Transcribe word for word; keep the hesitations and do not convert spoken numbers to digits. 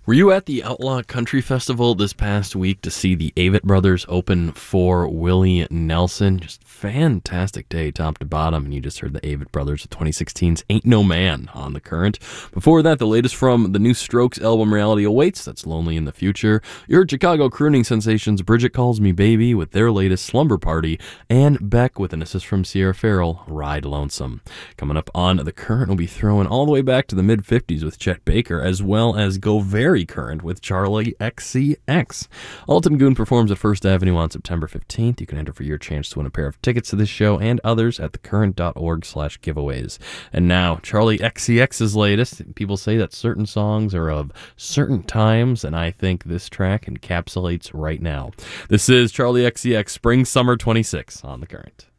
Were you at the Outlaw Country Festival this past week to see the Avett Brothers open for Willie Nelson? Just fantastic day, top to bottom. And you just heard the Avett Brothers with twenty sixteen's Ain't No Man on The Current. Before that, the latest from the new Strokes album Reality Awaits, that's Lonely in the Future. You heard Chicago crooning sensations Bridget Calls Me Baby with their latest Slumber Party, and Beck with an assist from Sierra Farrell, Ride Lonesome. Coming up on The Current, we'll be throwing all the way back to the mid fifties with Chet Baker, as well as Go Very Current with Charlie X C X. Alton Goon performs at First Avenue on September fifteenth. You can enter for your chance to win a pair of tickets to this show and others at thecurrent.org slash giveaways. And now, Charlie X C X's latest. People say that certain songs are of certain times, and I think this track encapsulates right now. This is Charlie X C X Spring Summer twenty-six on The Current.